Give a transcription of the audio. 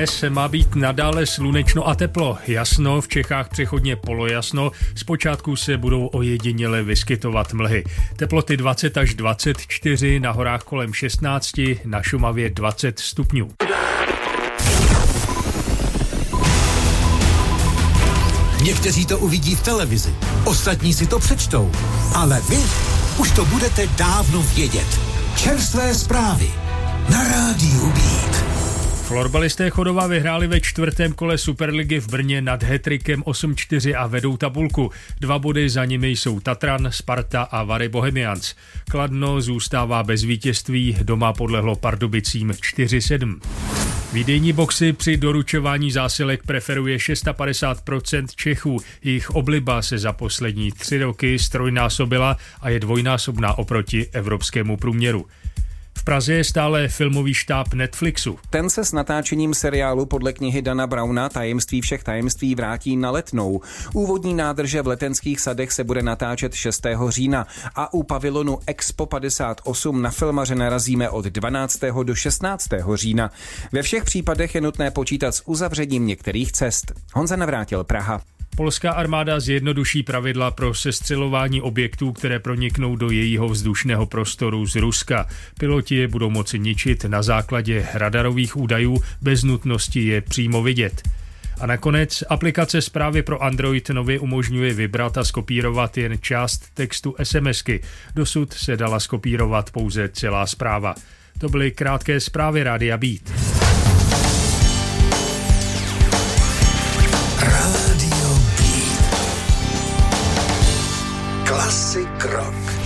Dnes má být nadále slunečno a teplo. Jasno, v Čechách přechodně polojasno. Zpočátku se budou ojediněle vyskytovat mlhy. Teploty 20 až 24, na horách kolem 16, na Šumavě 20 stupňů. Někteří to uvidí v televizi, ostatní si to přečtou. Ale vy už to budete dávno vědět. Čerstvé zprávy na Rádiu Beat. Florbalisté Chodova vyhráli ve čtvrtém kole Superligy v Brně nad hat-trickem 8-4 a vedou tabulku. 2 body za nimi jsou Tatran, Sparta a Vary Bohemians. Kladno zůstává bez vítězství, doma podlehlo Pardubicím 4-7. Výdejní boxy při doručování zásilek preferuje 56% Čechů. Jejich obliba se za poslední 3 roky strojnásobila a je dvojnásobná oproti evropskému průměru. V Praze je stále filmový štáb Netflixu. Ten se s natáčením seriálu podle knihy Dana Browna Tajemství všech tajemství vrátí na Letnou. Úvodní nádrže v Letenských sadech se bude natáčet 6. října a u pavilonu Expo 58 na filmaře narazíme od 12. do 16. října. Ve všech případech je nutné počítat s uzavřením některých cest. Honza Navrátil, Praha. Polská armáda zjednoduší pravidla pro sestřelování objektů, které proniknou do jejího vzdušného prostoru z Ruska. Piloti je budou moci ničit na základě radarových údajů bez nutnosti je přímo vidět. A nakonec aplikace zprávy pro Android nově umožňuje vybrat a skopírovat jen část textu SMSky. Dosud se dala skopírovat pouze celá zpráva. To byly krátké zprávy Rádia Beat. Classic Rock.